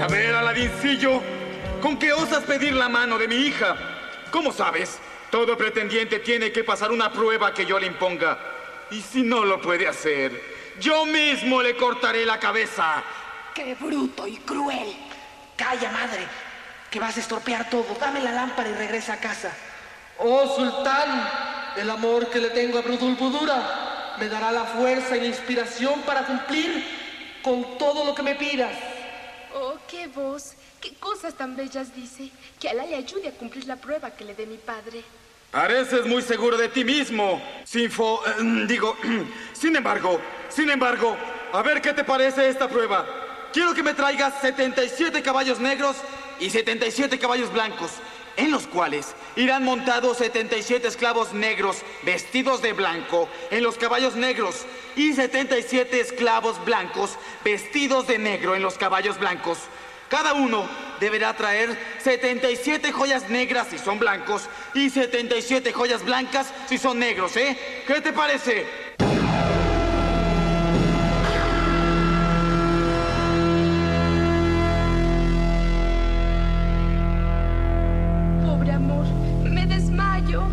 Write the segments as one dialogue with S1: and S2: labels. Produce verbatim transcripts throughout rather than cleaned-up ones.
S1: A ver, Aladincillo, ¿con qué osas pedir la mano de mi hija? ¿Cómo sabes? Todo pretendiente tiene que pasar una prueba que yo le imponga. Y si no lo puede hacer, yo mismo le cortaré la cabeza.
S2: ¡Qué bruto y cruel! Calla, madre, que vas a estropear todo. Dame la lámpara y regresa a casa.
S3: Oh, sultán, el amor que le tengo a Budulbudura me dará la fuerza y la inspiración para cumplir con todo lo que me pidas.
S4: Oh, qué voz, qué cosas tan bellas dice. Que Alá le ayude a cumplir la prueba que le dé mi padre.
S1: Pareces muy seguro de ti mismo, Sinfo... Eh, digo, sin embargo, sin embargo, a ver qué te parece esta prueba. Quiero que me traigas setenta y siete caballos negros y setenta y siete caballos blancos, en los cuales irán montados setenta y siete esclavos negros vestidos de blanco en los caballos negros y setenta y siete esclavos blancos vestidos de negro en los caballos blancos. Cada uno deberá traer setenta y siete joyas negras si son blancos y setenta y siete joyas blancas si son negros, ¿eh? ¿Qué te parece?
S4: Pobre amor, me desmayo.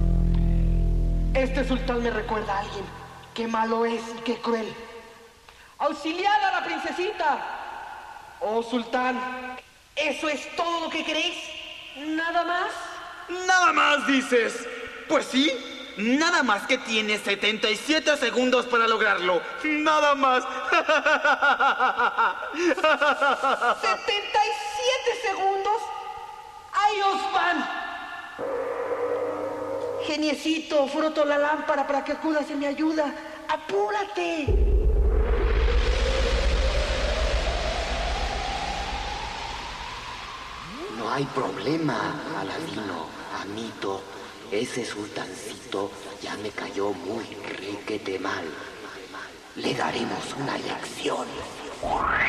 S2: Este sultán me recuerda a alguien. Qué malo es y qué cruel. ¡Auxiliad a la princesita! Oh, sultán, ¿eso es todo lo que queréis? ¿Nada más?
S1: ¿Nada más, dices? Pues sí, nada más que tienes setenta y siete segundos para lograrlo. Nada más.
S2: ¿setenta y siete segundos? ¡Ahí os van! Geniecito, froto la lámpara para que acudas en mi ayuda. ¡Apúrate!
S5: No hay problema, Aladino, amito. Ese sultancito ya me cayó muy requete mal. Le daremos una lección.